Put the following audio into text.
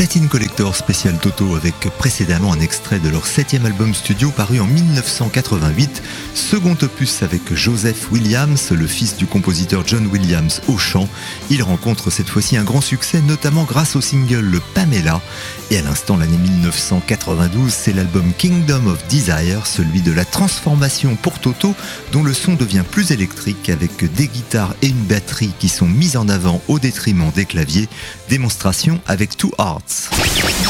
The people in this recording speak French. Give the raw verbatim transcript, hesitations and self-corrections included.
Platine Collector spécial Toto avec précédemment un extrait de leur septième album studio paru en dix-neuf cent quatre-vingt-huit, second opus avec Joseph Williams, le fils du compositeur John Williams au chant. Il rencontre cette fois-ci un grand succès, notamment grâce au single Le Pamela. Et à l'instant, l'année dix-neuf cent quatre-vingt-douze, c'est l'album Kingdom of Desire, celui de la transformation pour Toto, dont le son devient plus électrique avec des guitares et une batterie qui sont mises en avant au détriment des claviers. Démonstration avec Two Hearts.